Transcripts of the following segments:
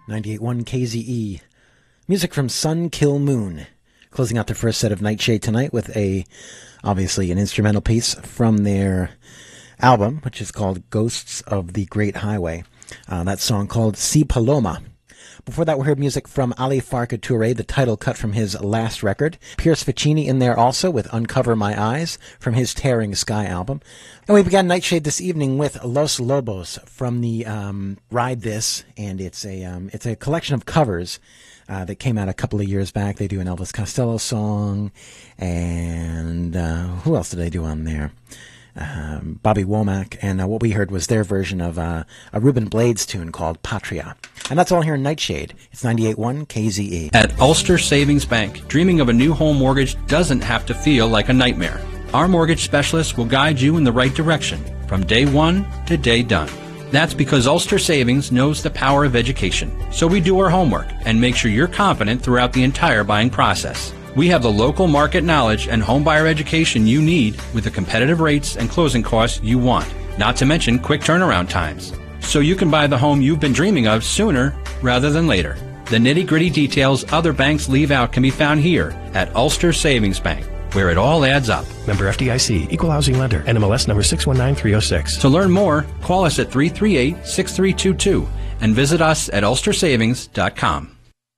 98.1 KZE. Music from Sun Kill Moon. Closing out the first set of Nightshade tonight with obviously an instrumental piece from their album, which is called Ghosts of the Great Highway. That song called Si Paloma. Before that, we heard music from Ali Farka Touré, the title cut from his last record. Pierce Faccini in there also with Uncover My Eyes from his Tearing Sky album. And we began Nightshade this evening with Los Lobos from the Ride This, and it's a collection of covers that came out a couple of years back. They do an Elvis Costello song, and who else did they do on there? Bobby Womack, and what we heard was their version of a Ruben Blades tune called Patria. And that's all here in Nightshade. It's 98.1 KZE. At Ulster Savings Bank, dreaming of a new home mortgage doesn't have to feel like a nightmare. Our mortgage specialists will guide you in the right direction from day one to day done. That's because Ulster Savings knows the power of education. So we do our homework and make sure you're confident throughout the entire buying process. We have the local market knowledge and homebuyer education you need with the competitive rates and closing costs you want, not to mention quick turnaround times. So you can buy the home you've been dreaming of sooner rather than later. The nitty-gritty details other banks leave out can be found here at Ulster Savings Bank, where it all adds up. Member FDIC, Equal Housing Lender, NMLS number 619306. To learn more, call us at 338-6322 and visit us at ulstersavings.com.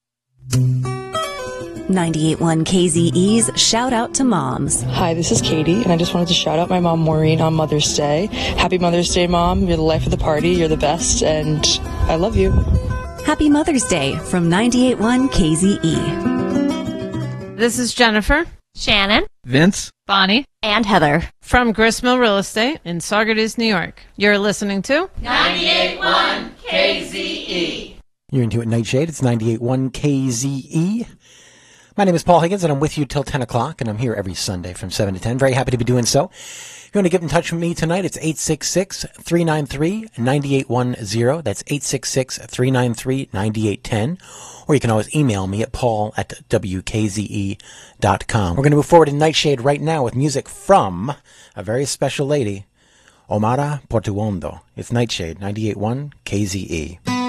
98.1 KZE's Shout Out to Moms. Hi, this is Katie, and I just wanted to shout out my mom, Maureen, on Mother's Day. Happy Mother's Day, Mom. You're the life of the party. You're the best, and I love you. Happy Mother's Day from 98.1 KZE. This is Jennifer, Shannon, Vince, Bonnie, and Heather from Gristmill Real Estate in Saugerties, New York. You're listening to 98.1 KZE. You're into it, Nightshade. It's 98.1 KZE. My name is Paul Higgins, and I'm with you till 10 o'clock, and I'm here every Sunday from 7 to 10. Very happy to be doing so. If you want to get in touch with me tonight, it's 866-393-9810. That's 866-393-9810. Or you can always email me at paul@wkze.com. We're going to move forward in Nightshade right now with music from a very special lady, Omara Portuondo. It's Nightshade, 98.1 KZE.